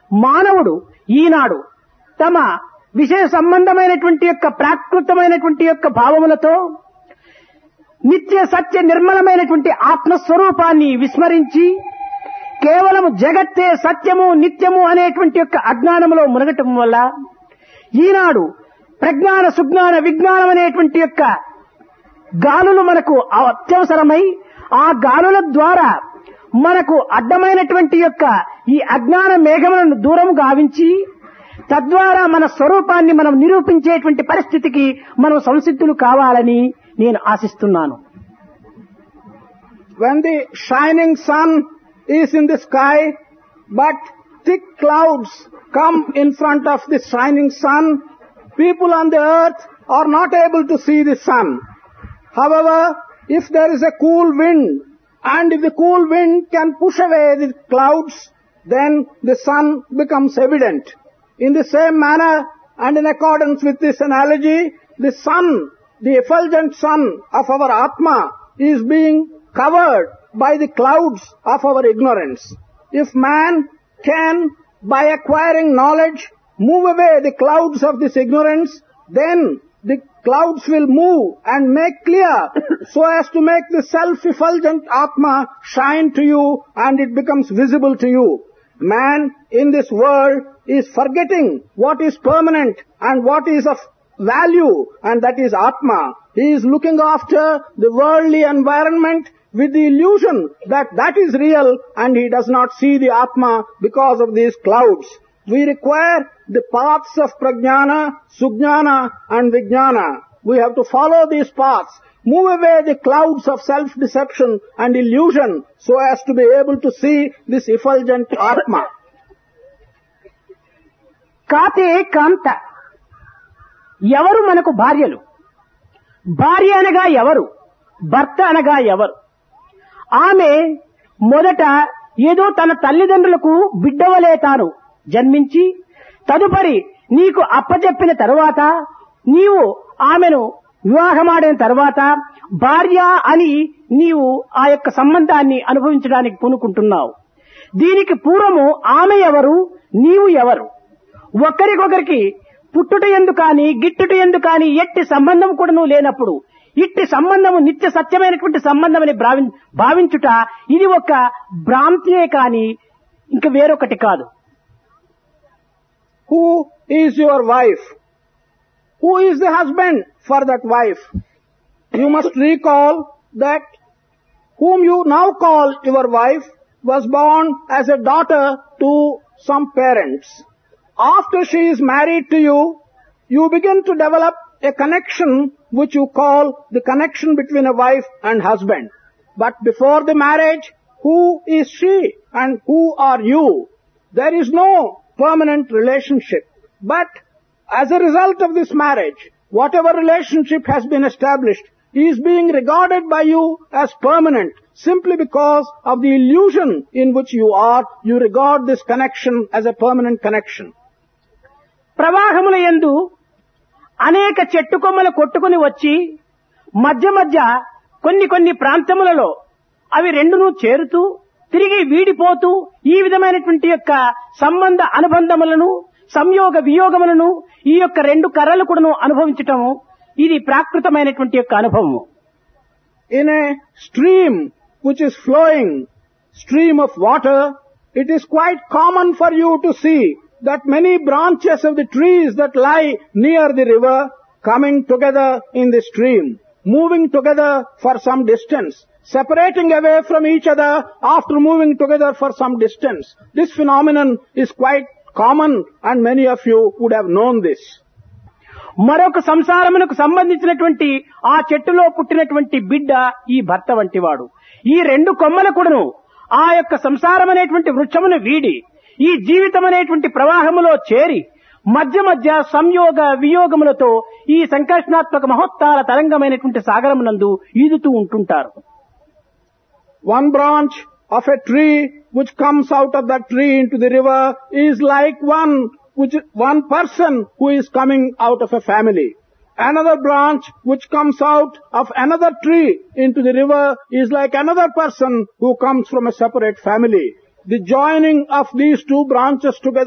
మానవుడు ఈనాడు తమ విషయ సంబంధమైనటువంటి యొక్క ప్రాకృతమైనటువంటి యొక్క భావములతో నిత్య సత్య నిర్మలమైనటువంటి ఆత్మస్వరూపాన్ని విస్మరించి కేవలము జగత్తే సత్యము నిత్యము అనేటువంటి యొక్క అజ్ఞానములో మునగటం వల్ల ఈనాడు ప్రజ్ఞాన సుజ్ఞాన విజ్ఞానం అనేటువంటి యొక్క గాలులు మనకు అత్యవసరమై ఆ గాలుల ద్వారా మనకు అడ్డమైనటువంటి యొక్క ఈ అజ్ఞాన మేఘములను దూరం గావించి తద్వారా మన స్వరూపాన్ని మనం నిరూపించేటువంటి పరిస్థితికి మనం సంసిద్ధులు కావాలని నేను ఆశిస్తున్నాను. When the shining sun is in the sky, but thick clouds come in front of the shining sun, people on the earth are not able to see the sun. However, if there is a cool wind, and if the cool wind can push away the clouds, then the sun becomes evident. In the same manner, and in accordance with this analogy, the sun, the effulgent sun of our Atma, is being covered by the clouds of our ignorance. If man can, by acquiring knowledge, move away the clouds of this ignorance, then the clouds will move and make clear so as to make the self-effulgent Atma shine to you and it becomes visible to you. Man in this world is forgetting what is permanent and what is of value, and that is Atma. He is looking after the worldly environment with the illusion that that is real, and he does not see the Atma because of these clouds. We require the paths of Prajnana, Sujnana and Vijnana. We have to follow these paths, move away the clouds of self-deception and illusion so as to be able to see this effulgent Atma. కాతే కాంత, ఎవరు మనకు భార్యలు? భార్య అనగా ఎవరు? భర్త అనగా ఎవరు? ఆమె మొదట ఏదో తన తల్లిదండ్రులకు బిడ్డవలే తాను జన్మించి తదుపరి నీకు అప్పచెప్పిన తరువాత నీవు ఆమెను వివాహమాడిన తరువాత భార్య అని నీవు ఆ యొక్క సంబంధాన్ని అనుభవించడానికి పూనుకుంటున్నావు. దీనికి పూర్వము ఆమె ఎవరు, నీవు ఎవరు? ఒకరికొకరికి పుట్టుట ఎందు కాని గిట్టుట ఎందు కాని ఎట్టి సంబంధం కూడాను లేనప్పుడు ఇట్టి సంబంధము నిత్య సత్యమైనటువంటి సంబంధమని భావించుట ఇది ఒక భ్రాంతియే కాని ఇంక వేరొకటి కాదు. Who is your wife? Who is the husband for that wife? You must recall that whom you now call your wife was born as a daughter to some parents. After she is married to you, you begin to develop a connection which you call the connection between a wife and husband. But before the marriage, who is she and who are you? There is no permanent relationship. But as a result of this marriage, whatever relationship has been established is being regarded by you as permanent simply because of the illusion in which you are. You regard this connection as a permanent connection. ప్రవాహముల యందు అనేక చెట్టు కొమ్మలు కొట్టుకుని వచ్చి మధ్య మధ్య కొన్ని ప్రాంతములలో అవి రెండును చేరుతూ తిరిగి వీడిపోతూ ఈ విధమైనటువంటి యొక్క సంబంధ అనుబంధములను సంయోగ వియోగములను ఈ యొక్క రెండు కర్రలు కూడాను అనుభవించటం ఇది ప్రాకృతమైనటువంటి యొక్క అనుభవము. In a stream which is flowing, stream of water, it is quite common for you to see that many branches of the trees that lie near the river coming together in the stream, moving together for some distance, separating away from each other after moving together for some distance. This phenomenon is quite common and many of you would have known this. మరొక సంసారమునకు సంబంధించినటువంటి ఆ చెట్టులో పుట్టినటువంటి బిడ్డ ఈ భర్త వంటివాడు. ఈ రెండు కొమ్మల కూడాను ఆ యొక్క సంసారం అనేటువంటి వృక్షమును వీడి ఈ జీవితం అనేటువంటి ప్రవాహములో చేరి మధ్య మధ్య సంయోగ వియోగములతో ఈ సంకర్షణాత్మక మహోత్తాల తరంగమైనటువంటి సాగరమునందు ఈదుతూ ఉంటుంటారు. One branch of a tree which comes out of that tree into the river is like one person who is coming out of a family. Another branch which comes out of another tree into the river is like another person who comes from a separate family. The joining of these two branches together